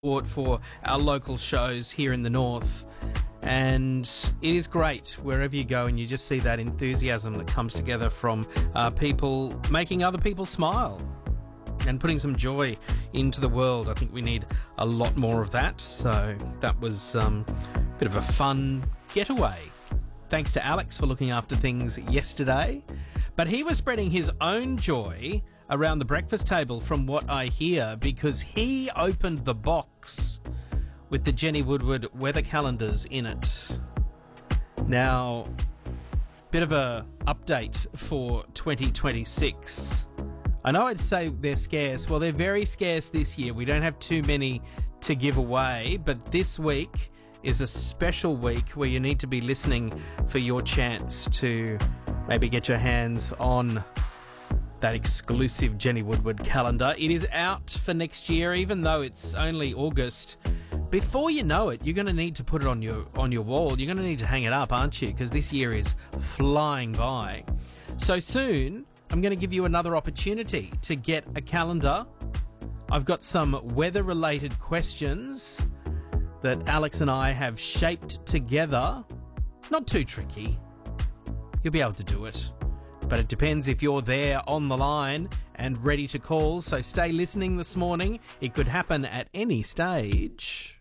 support for our local shows here in the north, and it is great wherever you go and you just see that enthusiasm that comes together from people making other people smile and putting some joy into the world. I think we need a lot more of that, so that was a bit of a fun getaway. Thanks to Alex for looking after things yesterday, but he was spreading his own joy around the breakfast table from what I hear, because he opened the box with the Jenny Woodward weather calendars in it. Now, bit of a update for 2026. I know I'd say they're scarce. Well, they're very scarce this year. We don't have too many to give away, but this week is a special week where you need to be listening for your chance to maybe get your hands on that exclusive Jenny Woodward calendar. It is out for next year, even though it's only August. Before you know it, you're going to need to put it on your wall. You're going to need to hang it up, aren't you? Because this year is flying by. So soon, I'm going to give you another opportunity to get a calendar. I've got some weather-related questions that Alex and I have shaped together. Not too tricky. You'll be able to do it. But it depends if you're there on the line and ready to call, so stay listening this morning. It could happen at any stage.